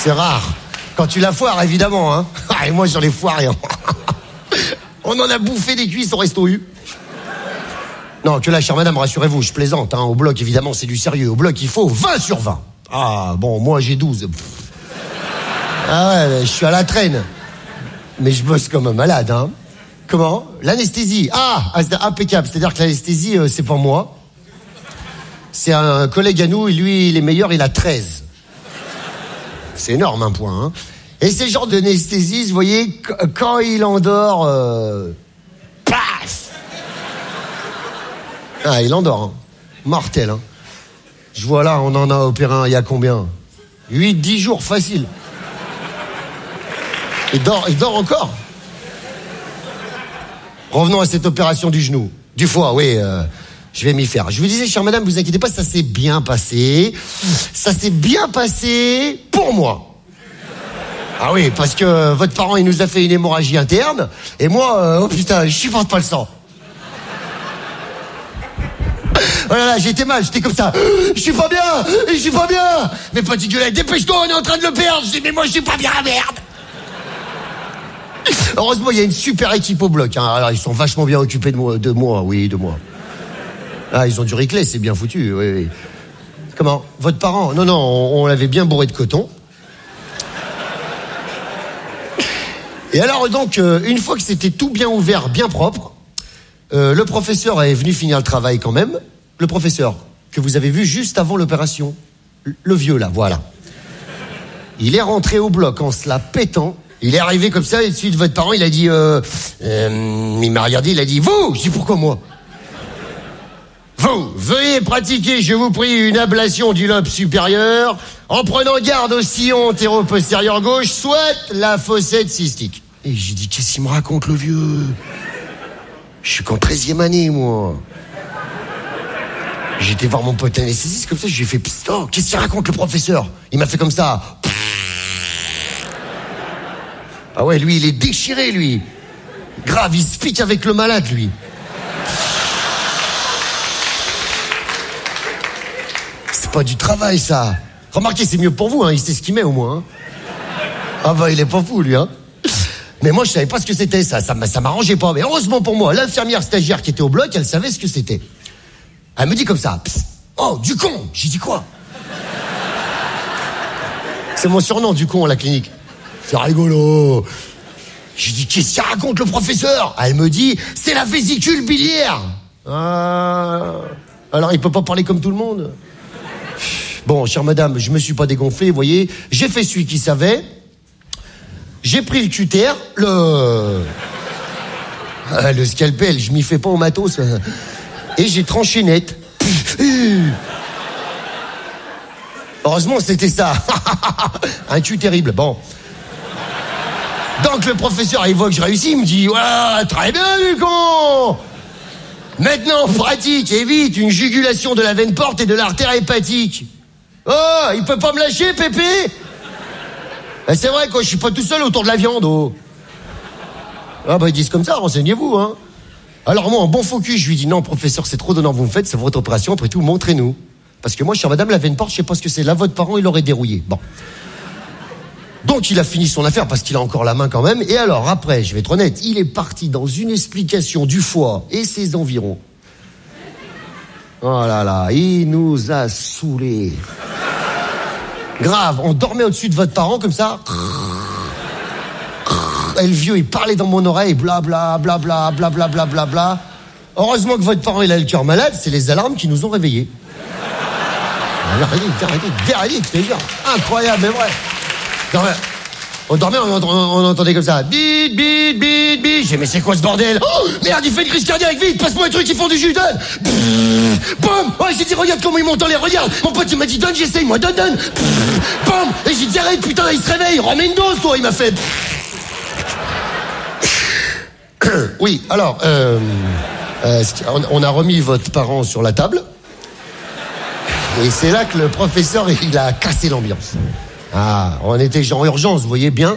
C'est rare. Quand tu la foires, évidemment, hein. Et moi, j'en ai foiré. On en a bouffé des cuisses au resto U. Non, que là, chère madame, rassurez-vous, je plaisante. Hein. Au bloc, évidemment, c'est du sérieux. Au bloc, il faut 20 sur 20. Ah, bon, moi, j'ai 12. Ah ouais, je suis à la traîne. Mais je bosse comme un malade, hein. Comment ? L'anesthésie. Ah, c'est impeccable. C'est-à-dire que l'anesthésie, c'est pas moi. C'est un collègue à nous, et lui, il est meilleur, il a 13. C'est énorme, un point, hein. Et c'est le genre d'anesthésie, vous voyez, quand il endort... Paf ! Ah, il endort, hein. Mortel, hein. Je vois là, on en a opéré un, il y a combien ? 8-10 jours, facile. Il dort encore. Revenons à cette opération du genou. Du foie, oui, je vais m'y faire. Je vous disais, chère madame, vous inquiétez pas, ça s'est bien passé. Ça s'est bien passé pour moi. Ah oui, parce que votre parent, il nous a fait une hémorragie interne. Et moi, oh putain, je supporte pas le sang. Oh là là, j'étais mal, j'étais comme ça. Je suis pas bien. Mais petit gueulette, dépêche-toi, on est en train de le perdre. Je dis, mais moi, je suis pas bien, merde. Heureusement, il y a une super équipe au bloc. Hein. Alors, ils sont vachement bien occupés de moi. Ah, ils ont du riclet, c'est bien foutu. Oui. Comment ? Votre parent ? Non, on l'avait bien bourré de coton. Et alors, donc, une fois que c'était tout bien ouvert, bien propre, le professeur est venu finir le travail quand même. Le professeur que vous avez vu juste avant l'opération. Le vieux, là, voilà. Il est rentré au bloc en se la pétant. Il est arrivé comme ça, et dessus de votre parent, il a dit... il m'a regardé, il a dit... Vous ! Je dis, pourquoi moi ? Vous, veuillez pratiquer, je vous prie, une ablation du lobe supérieur, en prenant garde au sillon antéro-postérieur gauche, soit la fossette cystique. Et j'ai dit, qu'est-ce qu'il me raconte, le vieux ? Je suis qu'en 13e année, moi. J'étais voir mon pote anesthésiste, comme ça, je lui ai fait... Oh, qu'est-ce qu'il raconte, le professeur ? Il m'a fait comme ça... Ah ouais, lui, il est déchiré, lui. Grave, il se pique avec le malade, lui. C'est pas du travail, ça. Remarquez, c'est mieux pour vous, hein. Il sait ce qu'il met, au moins. Hein. Ah bah, il est pas fou, lui, hein. Mais moi, je savais pas ce que c'était, ça. Ça m'arrangeait pas. Mais heureusement pour moi, l'infirmière stagiaire qui était au bloc, elle savait ce que c'était. Elle me dit comme ça. Oh, du con. J'ai dit quoi ? C'est mon surnom, du con, à la clinique. C'est rigolo. J'ai dit, qu'est-ce qu'il raconte le professeur ? Elle me dit, c'est la vésicule biliaire. Ah. Alors, il peut pas parler comme tout le monde. Bon, chère madame, je me suis pas dégonflé, vous voyez. J'ai fait celui qui savait. J'ai pris le cutter, le scalpel, je m'y fais pas au matos. Et j'ai tranché net. Heureusement, c'était ça. Un cul terrible, bon. Donc le professeur, il voit que je réussis, il me dit « Ouais, très bien, du con ! Maintenant, pratique, évite une jugulation de la veine porte et de l'artère hépatique. » Oh, il peut pas me lâcher, Pépé ? C'est vrai, quoi, je suis pas tout seul autour de la viande, oh. Ah bah, ils disent comme ça, renseignez-vous, hein. Alors moi, en bon focus, je lui dis « Non, professeur, c'est trop donnant, vous me faites, c'est votre opération, après tout, montrez-nous. » Parce que moi, chère madame, la veine porte, je sais pas ce que c'est. Là, votre parent, il l'aurait dérouillé. Bon. Donc il a fini son affaire parce qu'il a encore la main quand même. Et alors après, je vais être honnête, il est parti dans une explication du foie et ses environs. Oh là là, il nous a saoulés. Grave, on dormait au-dessus de votre parent comme ça. Et le vieux, il parlait dans mon oreille, bla bla bla bla bla bla bla bla bla. Heureusement que votre parent, il a le cœur malade, c'est les alarmes qui nous ont réveillés. Véridique, je te jure. Incroyable, mais vrai. On dormait, on entendait comme ça. Bit, bit, bit, bit. J'ai dit, mais c'est quoi ce bordel ? Oh, merde, il fait une crise cardiaque, vite, passe-moi un truc, ils font du jus, donne. Boum. Oh, j'ai dit, regarde comment il monte en l'air, regarde. Mon pote, il m'a dit, donne, j'essaye, moi, donne. Boum. Et j'ai dit, arrête, putain, il se réveille, remets une dose, toi, il m'a fait. Oui, alors, on a remis votre parent sur la table. Et c'est là que le professeur, il a cassé l'ambiance. Ah, on était genre urgence, vous voyez bien.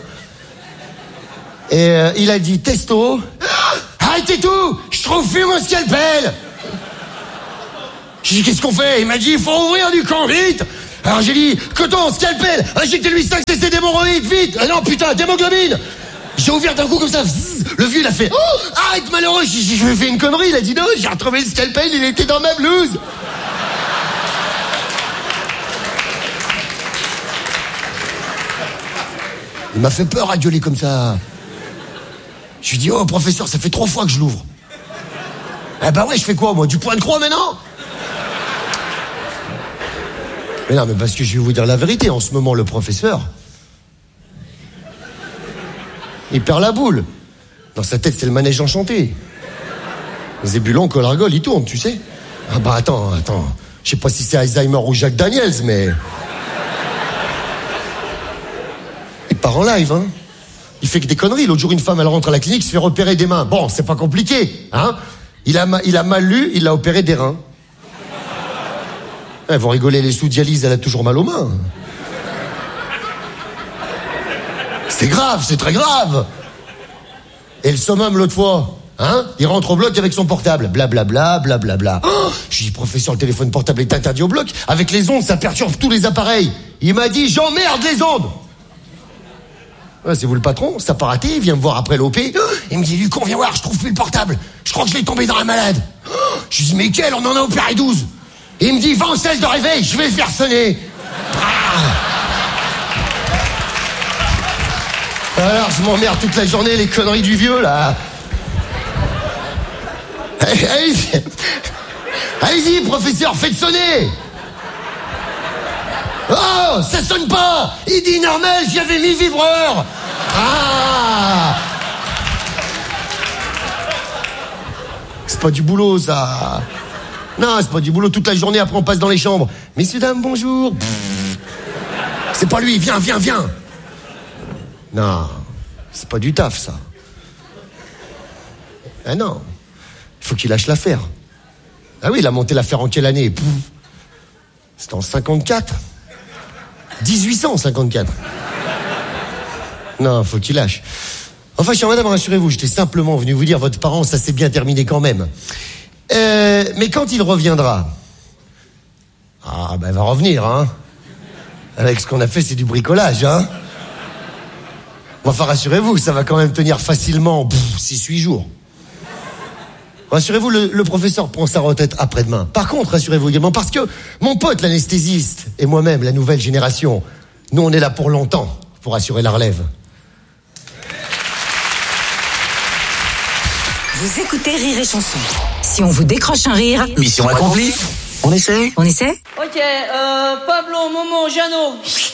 Et il a dit, testo. Arrêtez tout, je trouve plus mon scalpel. J'ai dit, qu'est-ce qu'on fait ? Il m'a dit, il faut ouvrir du camp, vite. Alors j'ai dit, coton, scalpel, injectez-lui 5 cc d'hémorroïdes, vite. Ah non, putain, d'hémoglobine. J'ai ouvert d'un coup comme ça, le vieux il a fait, oh, arrête malheureux, je me fais une connerie, il a dit non, j'ai retrouvé le scalpel, il était dans ma blouse. Il m'a fait peur à gueuler comme ça. Je lui dis, oh professeur, ça fait 3 fois que je l'ouvre. Eh ben ouais, je fais quoi moi, du point de croix maintenant? Mais non, mais parce que je vais vous dire la vérité, en ce moment le professeur, il perd la boule. Dans sa tête, c'est le manège enchanté. Zébulon, Collargol, il tourne, tu sais. Ah bah attends. Je sais pas si c'est Alzheimer ou Jacques Daniels, mais... Il part en live, hein. Il fait que des conneries. L'autre jour, une femme, elle rentre à la clinique, se fait repérer des mains. Bon, c'est pas compliqué, hein. Il a mal lu, il l'a opéré des reins. Elles vont rigoler, les sous-dialyses, elle a toujours mal aux mains. C'est grave, c'est très grave. Et le summum l'autre fois, hein, il rentre au bloc avec son portable, blablabla, blablabla. Oh, je lui dis, professeur, le téléphone portable est interdit au bloc. Avec les ondes, ça perturbe tous les appareils. Il m'a dit, j'emmerde les ondes. Ouais, c'est vous le patron, ça n'a pas raté, il vient me voir après l'OP. Oh, il me dit, Lucon, viens voir, je trouve plus le portable. Je crois que je l'ai tombé dans la malade. Oh, je lui dis, mais quel, on en a opéré 12. Et il me dit, va en cesse de réveil, je vais le faire sonner. Alors, je m'emmerde toute la journée, les conneries du vieux, là. Allez-y, professeur, faites sonner. Oh, ça sonne pas. Il dit normal, j'y avais mis vibreur. Ah. C'est pas du boulot, ça. Non, c'est pas du boulot. Toute la journée, après, on passe dans les chambres. Messieurs, dames, bonjour. C'est pas lui, viens. Non, c'est pas du taf, ça. Ah non, il faut qu'il lâche l'affaire. Ah oui, il a monté l'affaire en quelle année? C'était en 54. 1854. Non, faut qu'il lâche. Enfin, chère madame, rassurez-vous, j'étais simplement venu vous dire, votre parent, ça s'est bien terminé quand même. Mais quand il reviendra... Ah, ben, il va revenir, hein. Avec ce qu'on a fait, c'est du bricolage, hein. Enfin, rassurez-vous, ça va quand même tenir facilement 6-8 jours. Rassurez-vous, le professeur prend sa retraite après-demain. Par contre, rassurez-vous également, parce que mon pote, l'anesthésiste, et moi-même, la nouvelle génération, nous, on est là pour longtemps, pour assurer la relève. Vous écoutez Rire et Chanson. Si on vous décroche un rire... Mission accomplie. On essaie? Ok, Pablo, Momo, Jeannot.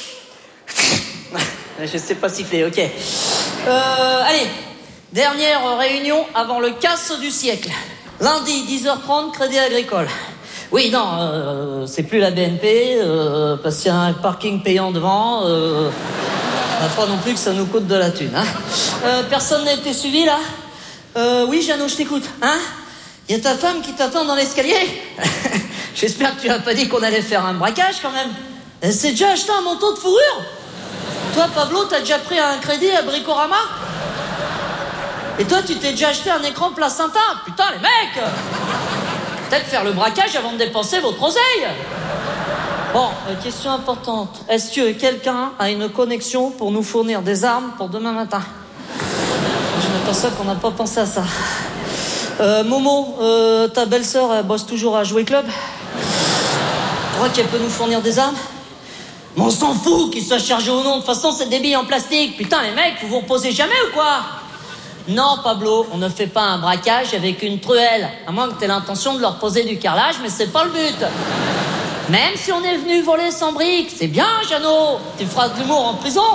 Je sais pas siffler, ok. Allez, dernière réunion avant le casse du siècle. Lundi, 10h30, Crédit Agricole. Oui, non, c'est plus la BNP, parce qu'il y a un parking payant devant. Pas non plus que ça nous coûte de la thune. Hein. Personne n'a été suivi, là? Oui, Jeannot, je t'écoute. Hein? Il y a ta femme qui t'attend dans l'escalier? J'espère que tu n'as pas dit qu'on allait faire un braquage, quand même. Elle s'est déjà acheté un manteau de fourrure? Toi, Pablo, t'as déjà pris un crédit à Bricorama? Et toi, tu t'es déjà acheté un écran placenta? Putain, les mecs! Peut-être faire le braquage avant de dépenser votre oseille. Bon, question importante. Est-ce que quelqu'un a une connexion pour nous fournir des armes pour demain matin? Je m'aperçois qu'on n'a pas pensé à ça. Momo, ta belle-sœur, elle bosse toujours à Jouer Club? Tu crois qu'elle peut nous fournir des armes? Mais on s'en fout qu'ils soient chargés ou non. De toute façon, c'est des billes en plastique. Putain, les mecs, vous vous reposez jamais ou quoi? Non, Pablo, on ne fait pas un braquage avec une truelle. À moins que t'aies l'intention de leur poser du carrelage, mais c'est pas le but. Même si on est venu voler sans briques, c'est bien, Jeannot. Tu feras de l'humour en prison.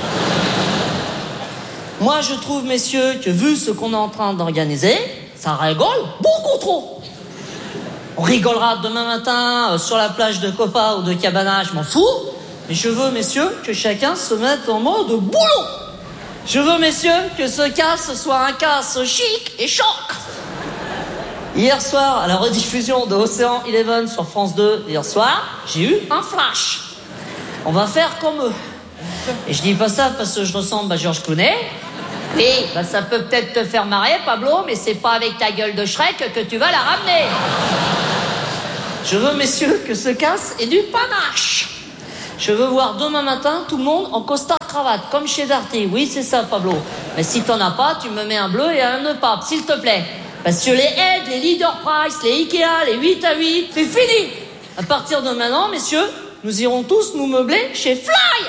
Moi, je trouve, messieurs, que vu ce qu'on est en train d'organiser, ça rigole beaucoup trop. On rigolera demain matin sur la plage de Copa ou de Cabana, je m'en fous. Mais je veux, messieurs, que chacun se mette en mode boulot. Je veux, messieurs, que ce casse soit un casse chic et choc. Hier soir, à la rediffusion de Océan Eleven sur France 2, hier soir, j'ai eu un flash. On va faire comme eux. Et je dis pas ça parce que je ressemble à Georges Clooney. Oui, bah ça peut peut-être te faire marrer, Pablo, mais c'est pas avec ta gueule de Shrek que tu vas la ramener. Je veux, messieurs, que ce casse ait du panache. Je veux voir demain matin tout le monde en costard-cravate, comme chez Darty. Oui, c'est ça, Pablo. Mais si t'en as pas, tu me mets un bleu et un nœud pape, s'il te plaît. Parce que les aides, les Leader Price, les Ikea, les 8 à 8, c'est fini. À partir de maintenant, messieurs, nous irons tous nous meubler chez Fly.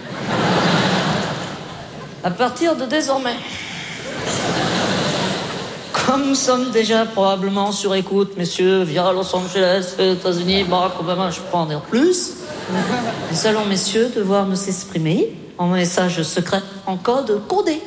À partir de désormais. Comme nous sommes déjà probablement sur écoute, messieurs, via Los Angeles, États-Unis, Barack Obama, je peux en dire plus. Nous allons, messieurs, devoir nous exprimer en message secret en code codé.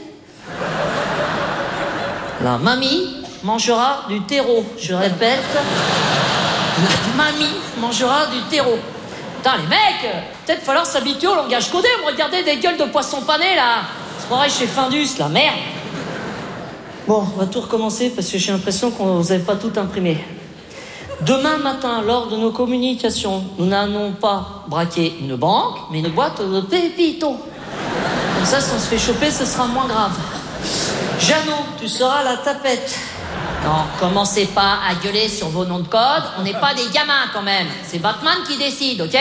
La mamie mangera du terreau. Je répète, la mamie mangera du terreau. Putain, les mecs, peut-être falloir s'habituer au langage codé. On regardait des gueules de poisson pané, là. C'est pareil chez Findus, la merde. Bon, on va tout recommencer parce que j'ai l'impression qu'on vous avait pas tout imprimé. Demain matin, lors de nos communications, nous n'allons pas braquer une banque, mais une boîte de pépitos. Comme ça, si on se fait choper, ce sera moins grave. Jeannot, tu seras la tapette. Non, commencez pas à gueuler sur vos noms de code. On n'est pas des gamins, quand même. C'est Batman qui décide, ok?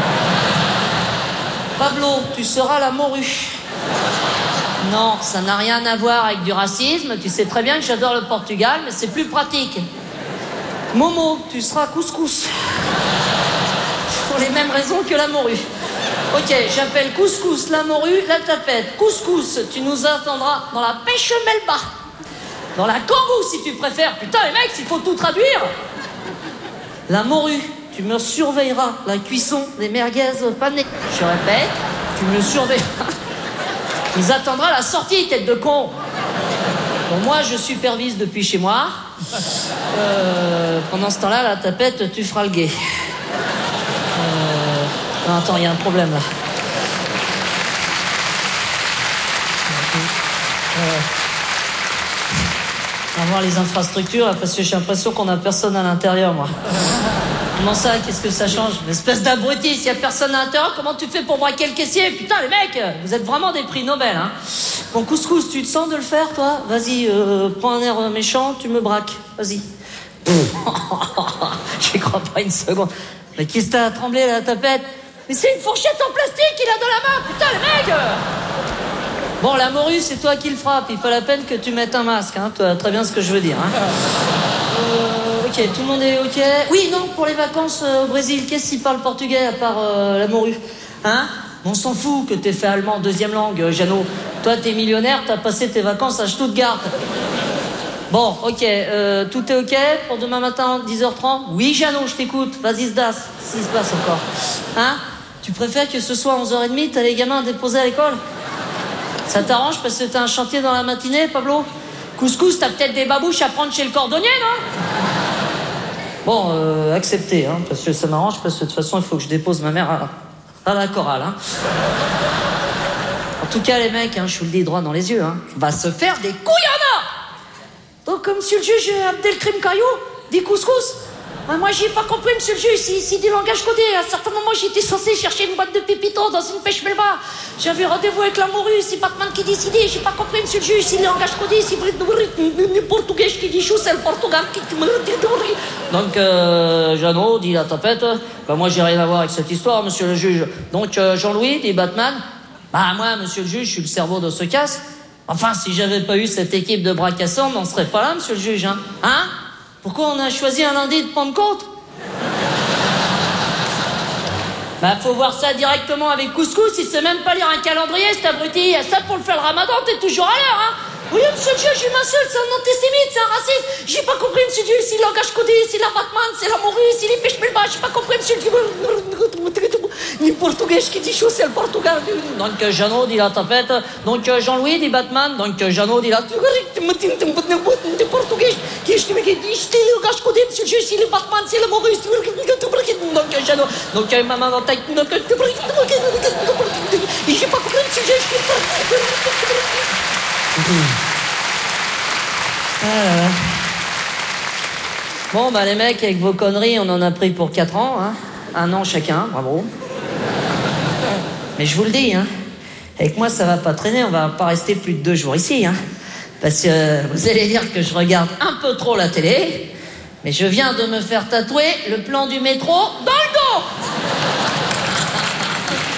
Pablo, tu seras la morue. Non, ça n'a rien à voir avec du racisme. Tu sais très bien que j'adore le Portugal, mais c'est plus pratique. Momo, tu seras couscous. Pour les mêmes raisons que la morue. Ok, j'appelle couscous la morue, la tapette. Couscous, tu nous attendras dans la pêche melba. Dans la kangou, si tu préfères. Putain, les mecs, il faut tout traduire. La morue, tu me surveilleras la cuisson des merguez panées. Je répète, tu me surveilleras. Tu nous attendras à la sortie, tête de con. Bon, moi, je supervise depuis chez moi. Pendant ce temps-là, la tapette, tu feras le guet. Non, attends, il y a un problème, là. On va voir les infrastructures, parce que j'ai l'impression qu'on a personne à l'intérieur, moi. Comment ça, qu'est-ce que ça change? Une espèce d'abruti, s'il y a personne à l'intérieur, comment tu fais pour braquer le caissier? Putain, les mecs, vous êtes vraiment des prix Nobel, hein. Bon, couscous, tu te sens de le faire, toi? Vas-y, prends un air méchant, tu me braques. Vas-y. J'y crois pas une seconde. Mais qu'est-ce que t'as tremblé, la tapette? Mais c'est une fourchette en plastique qu'il a dans la main, putain, les mecs. Bon, la morue, c'est toi qui le frappe. Il pas la peine que tu mettes un masque, hein. Tu vois très bien ce que je veux dire, hein. Ok, tout le monde est ok. Oui, non, pour les vacances au Brésil, qu'est-ce qui parle portugais à part la morue? Hein? On s'en fout que t'aies fait allemand deuxième langue, Jeannot. Toi, t'es millionnaire, t'as passé tes vacances à Stuttgart. Bon, ok, tout est ok pour demain matin, 10h30? Oui, Jeannot, je t'écoute. Vas-y, Sdas, s'il se passe encore. Hein? Tu préfères que ce soit 11h30, t'as les gamins déposés à l'école? Ça t'arrange parce que t'as un chantier dans la matinée, Pablo? Couscous, t'as peut-être des babouches à prendre chez le cordonnier, non? Bon, accepté, hein, parce que ça m'arrange, parce que de toute façon, il faut que je dépose ma mère à la chorale, hein. En tout cas, les mecs, hein, je vous le dis droit dans les yeux, hein, va se faire des couillons. Donc, monsieur le juge Abdelkrim Caillou, dit couscous. Moi, j'ai pas compris, monsieur le juge, c'est du langage codé. À un certain moment, j'étais censé chercher une boîte de pépitos dans une pêche melba. J'avais rendez-vous avec la morue, c'est Batman qui décidait. J'ai pas compris, monsieur le juge, c'est le langage codé, c'est le portugais qui dit chou, c'est le Portugal qui... Donc, Jeannot, dit la tapette, bah moi, j'ai rien à voir avec cette histoire, monsieur le juge. Donc, Jean-Louis, dit Batman, bah moi, monsieur le juge, je suis le cerveau de ce casse. Enfin, si j'avais pas eu cette équipe de bras cassants, on serait pas là, monsieur le juge, hein? Hein? Pourquoi on a choisi un lundi de Pentecôte? Bah, faut voir ça directement avec couscous, il sait même pas lire un calendrier, cet abruti. Ça, pour le faire le ramadan, t'es toujours à l'heure, hein? Oui, monsieur le juge, je m'insulte, c'est un antisémite, c'est un raciste. J'ai pas compris, monsieur le juge, c'est le langage codé, c'est la Batman, c'est la morue, c'est les pêches melba. J'ai pas compris, monsieur le juge. Ni portugais qui dit chaud, c'est le Portugal. Donc, Jeannot dit la tapette. Donc, Jean-Louis dit Batman. Donc, Jeannot dit la portugais qui dit c'est le langage codé, monsieur le juge, c'est le Batman, c'est la morue. Donc, Jeannot. Donc, maman dans ta tête. J'ai pas compris, monsieur le juge. Bon, bah les mecs, avec vos conneries, on en a pris pour 4 ans, hein. 1 an chacun, bravo. Mais je vous le dis, hein, avec moi ça va pas traîner, on va pas rester plus de 2 jours ici, hein. Parce que vous allez dire que je regarde un peu trop la télé, mais je viens de me faire tatouer le plan du métro dans le dos.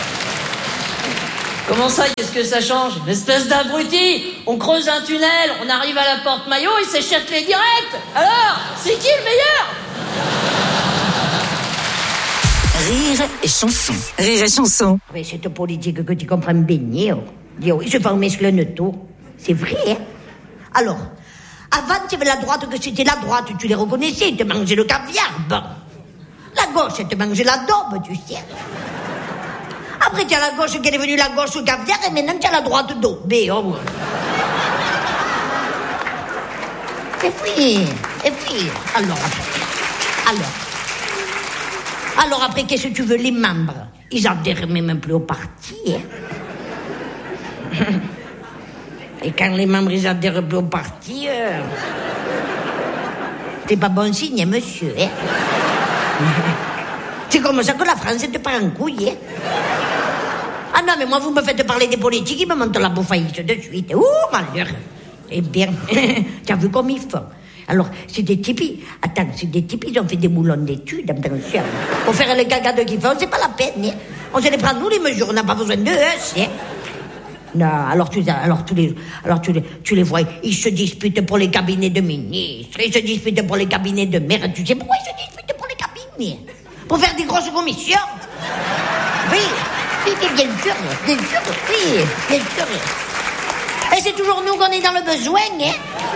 Comment ça, qu'est-ce que ça change? Une espèce d'abruti. On creuse un tunnel, on arrive à la porte Maillot, il s'échappe les directs. Alors, c'est qui le meilleur? Rire et chanson. Rire et chanson. Oui, cette politique que tu comprends bien. Dis oui, je fais un mesclone tout. C'est vrai, hein? Alors, avant, tu avais la droite, que c'était la droite, tu les reconnaissais, tu mangeais le caviar, bon. La gauche, elle te mangeait la daube, tu sais. Après, tu as la gauche qui est devenue la gauche caviar, et maintenant, tu as la droite daube, oh. Et puis, alors après, qu'est-ce que tu veux, les membres? Ils adhèrent même plus au parti, hein. Et quand les membres, ils adhèrent plus au parti, c'est pas bon signe, monsieur, hein. C'est comme ça que la France te part en couille, hein. Ah non, mais moi, vous me faites parler des politiques, ils me montent la bouffaïsse de suite. Ouh, malheur. Eh bien, tu as vu comme ils font. Alors, c'est des types, ils ont fait des moulons d'études, attention. Pour faire les cagades qu'ils font, c'est pas la peine, hein. On se les prend, nous, les mesures, on n'a pas besoin d'eux, hein. Non, alors tu les vois, ils se disputent pour les cabinets de ministres, ils se disputent pour les cabinets de maires. Tu sais pourquoi ils se disputent pour les cabinets? Pour faire des grosses commissions? Oui, bien sûr, oui, bien sûr. Et c'est toujours nous qu'on est dans le besoin, hein?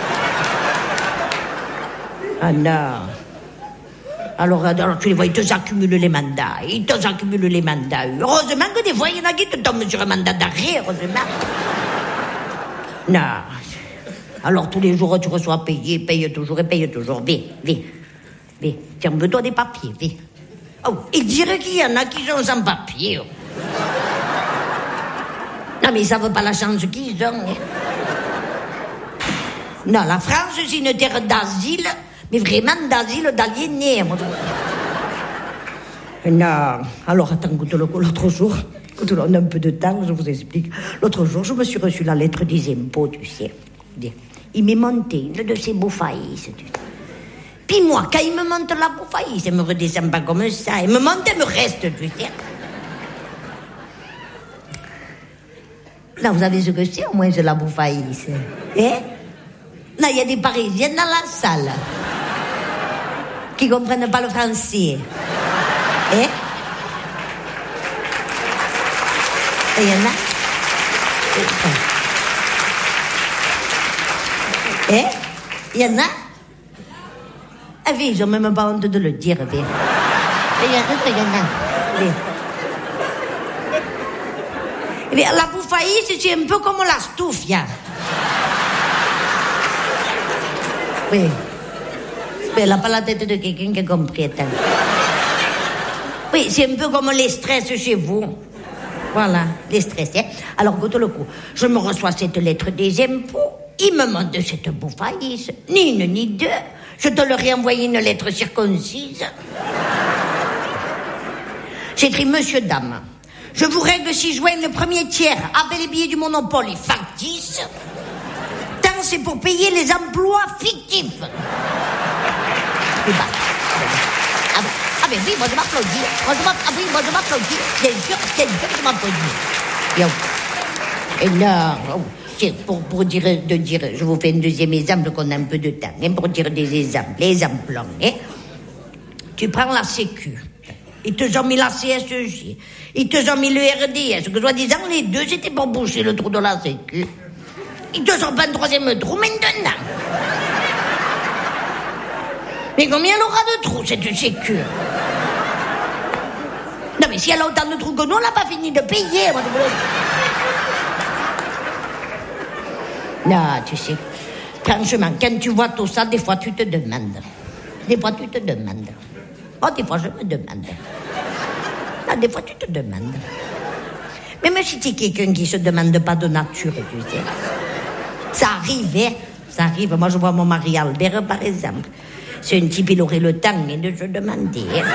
Ah non. Alors tu les vois, ils te accumulent les mandats. Heureusement que des fois, il y en a qui te tombent sur un mandat d'arrêt, heureusement. Non. Alors tous les jours, tu reçois paye toujours. Viens. Tiens, veux-toi des papiers, viens. Oh, et dire qu'il y en a qui sont sans papier. Oh. Non, mais ils savent pas la chance qu'ils ont, hein. Non, la France, c'est une terre d'asile, mais vraiment d'asile d'aliénés. Non, alors attends, l'autre jour, on a un peu de temps, je vous explique. L'autre jour, je me suis reçu la lettre des impôts, tu sais. Il m'est monté une de ces bouffaïs, tu sais. Puis moi, quand il me monte la bouffaïs, il me redescend pas comme ça. Il me monte et me reste, tu sais. Là, vous savez ce que c'est, au moins, c'est la bouffaïs. Hein? Là, il y a des Parisiens dans la salle qui comprennent pas le français. Hein? Et il y en a? Hein? Il y en a? Ah oui, ils ont même pas honte de le dire, oui. Il y en a. Oui. La bouffaïs, c'est un peu comme la stufia. Oui. Mais elle n'a pas la tête de quelqu'un qui a compris. Attends. Oui, c'est un peu comme les stress chez vous. Voilà, les stress. Hein. Alors, goûte le coup. Je me reçois cette lettre des impôts. Il me montre cette bouffaïs. Ni une, ni deux. Je te leur ai envoyé une lettre circoncise. J'ai écrit, monsieur, dame, je vous règle 6 juin le premier tiers avec les billets du Monopole et factices. Tant c'est pour payer les emplois fictifs. Ah ben oui, moi je m'applaudis. Moi je m'applaudis. Bien sûr, je m'applaudis. Et là, pour dire, je vous fais un deuxième exemple qu'on a un peu de temps, hein, pour dire des exemples, les exemples, hein. Tu prends la Sécu, ils te ont mis la CSEJ, ils te ont mis le RDS, que soi-disant les deux c'était pour boucher le trou de la Sécu. Ils te sont pas un troisième trou maintenant. Mais combien elle aura de trous, cette Sécu? Non, mais si elle a autant de trous que nous, on n'a pas fini de payer. Non, tu sais, franchement, quand tu vois tout ça, des fois, tu te demandes. Oh, des fois, je me demande. Ah, des fois, tu te demandes. Même si tu es quelqu'un qui se demande pas de nature, tu sais. Ça arrive, hein. Ça arrive. Moi, je vois mon mari Albert, par exemple. C'est un type, il aurait le temps de se demander. Hein.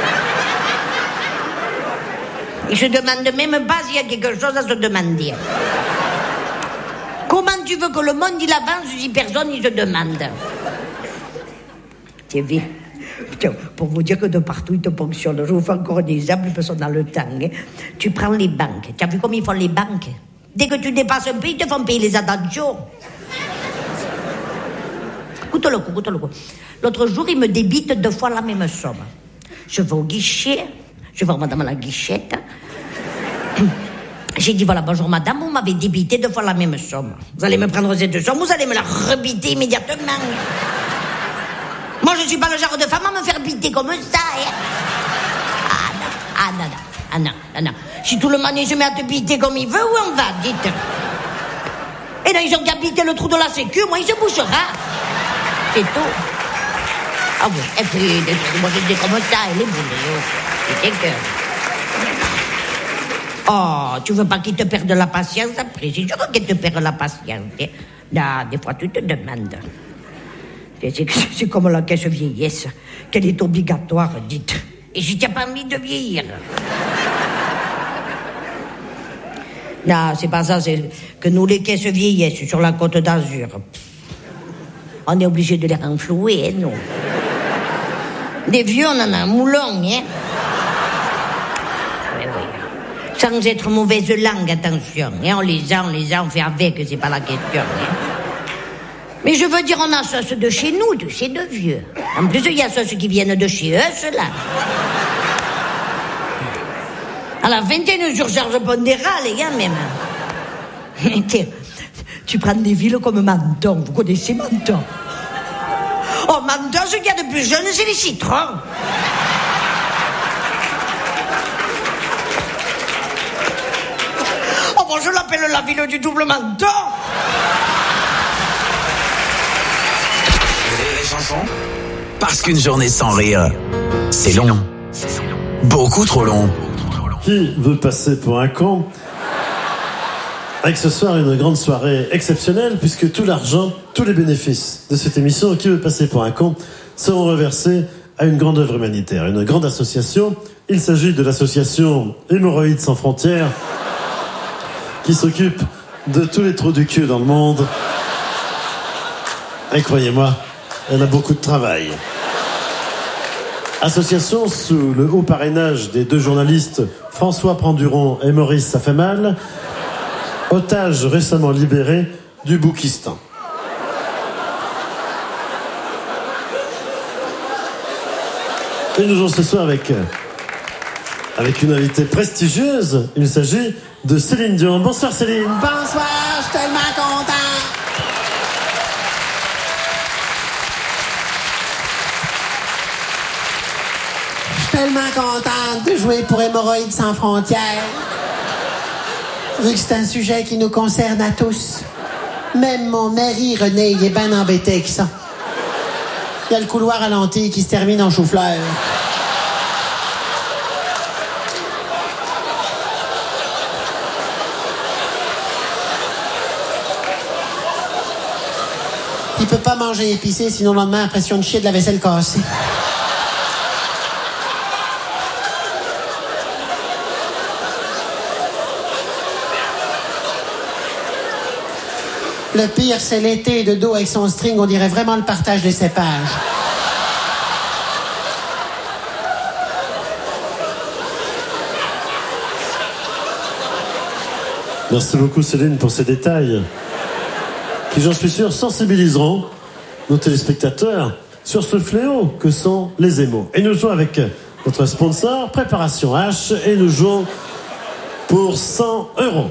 Il se demande même pas s'il y a quelque chose à se demander. Comment tu veux que le monde, il avance si personne, il se demande? C'est vrai. Tiens, pour vous dire que de partout, ils te ponctionnent. Je vous fais encore un exemple, parce qu'on a le temps. Hein. Tu prends les banques. Tu as vu comment ils font les banques? Dès que tu dépasses un peu, ils te font payer les attentions. Écoute le coup. L'autre jour, ils me débitent 2 fois la même somme. Je vais au guichet, je vais voir madame à la guichette. J'ai dit, voilà, bonjour madame, vous m'avez débité 2 fois la même somme. Vous allez me prendre ces 2 sommes, vous allez me la rebiter immédiatement. Moi, je ne suis pas le genre de femme à me faire biter comme ça. Hein. Non. Si tout le monde se met à te biter comme il veut, où on va, dites. Et là, ils ont qu'à biter le trou de la sécu, moi, il se bouchera. C'est tout. Ah oui, et puis, moi, je dis comme ça, elle est boulée. C'est que... Oh, tu veux pas qu'il te perde la patience après? C'est sûr qu'il te perd la patience. Là, des fois, tu te demandes. C'est comme la caisse vieillesse, qu'elle est obligatoire, dites. Et si tu n'as pas envie de vieillir. Non, c'est pas ça, c'est que nous, les caisses vieillesse sur la Côte d'Azur, on est obligé de les renflouer, hein, nous. Des vieux, on en a un moulon, hein. Oui. Sans être mauvaise langue, attention. Hein, on les a, on fait avec, c'est pas la question. Hein. Mais je veux dire, on a ceux de chez nous, de ces 2 vieux. En plus, il y a ceux qui viennent de chez eux, ceux-là. À la 21 surcharge pondérale, les gars, même. Tu prends des villes comme Menton. Vous connaissez Menton? Oh, Menton, ce qu'il y a de plus jeune, c'est les citrons. Oh, bon, je l'appelle la ville du double Menton. Parce qu'une journée sans rire, c'est long. Beaucoup trop long. Qui veut passer pour un con? Avec ce soir une grande soirée exceptionnelle, puisque tout l'argent, tous les bénéfices de cette émission, Qui veut passer pour un con, seront reversés à une grande œuvre humanitaire, une grande association. Il s'agit de l'association Hémorroïdes sans frontières, qui s'occupe de tous les trous du cul dans le monde. Et croyez-moi, elle a beaucoup de travail. Association sous le haut parrainage des 2 journalistes François Pranduron et Maurice Safemal, otages récemment libérés du Boukistan. Et nous jouons ce soir avec une invitée prestigieuse. Il s'agit de Céline Dion. Bonsoir Céline. Bonsoir, je suis tellement content. Tellement contente de jouer pour Hémorroïdes sans frontières. Vu que c'est un sujet qui nous concerne à tous. Même mon mari, René, il est bien embêté avec ça. Il y a le couloir à lentilles qui se termine en chou-fleur. Il peut pas manger épicé, sinon le lendemain, impression de chier de la vaisselle cassée. Le pire, c'est l'été de dos avec son string. On dirait vraiment le partage des cépages. Merci beaucoup Céline pour ces détails qui, j'en suis sûr, sensibiliseront nos téléspectateurs sur ce fléau que sont les émaux. Et nous jouons avec notre sponsor, Préparation H, et nous jouons pour 100 €.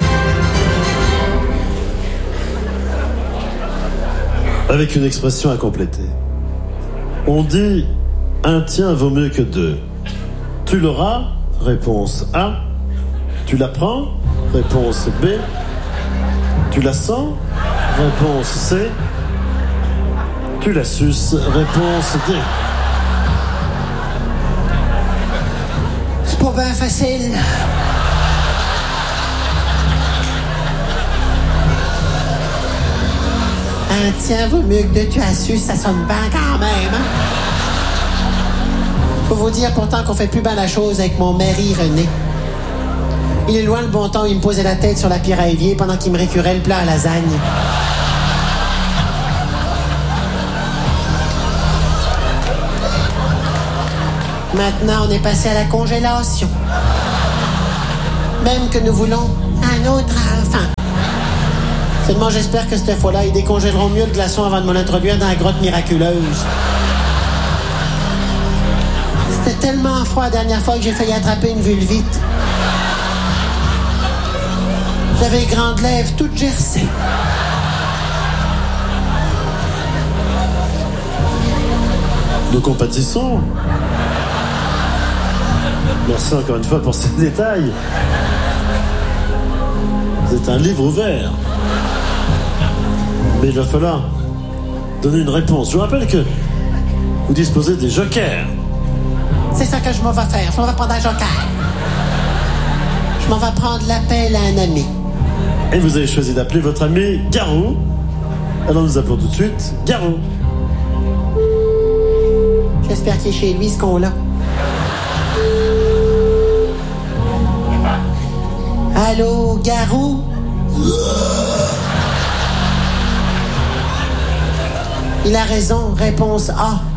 Avec une expression à compléter. On dit « un tien vaut mieux que 2 ». Tu l'auras, réponse A. Tu la prends, réponse B. Tu la sens, réponse C. Tu la suces, réponse D. C'est pas bien facile. Un tien vaut mieux que 2, tu as su, ça sonne bien quand même. Hein? Faut vous dire pourtant qu'on fait plus bien la chose avec mon mari René. Il est loin le bon temps où il me posait la tête sur la pierre à évier pendant qu'il me récurait le plat à lasagne. Maintenant, on est passé à la congélation. Même que nous voulons un autre enfant. Seulement, j'espère que cette fois-là, ils décongèleront mieux le glaçon avant de me l'introduire dans la grotte miraculeuse. C'était tellement froid la dernière fois que j'ai failli attraper une vulvite. J'avais les grandes lèvres toutes gercées. Nous compatissons. Merci encore une fois pour ces détails. C'est un livre ouvert. Mais il va falloir donner une réponse. Je vous rappelle que vous disposez des jokers. C'est ça que je m'en vais faire. Je m'en vais prendre un joker. Je m'en vais prendre l'appel à un ami. Et vous avez choisi d'appeler votre ami Garou. Alors nous appelons tout de suite Garou. J'espère qu'il est chez lui, ce con-là. Allô, Garou? Il a raison, réponse A.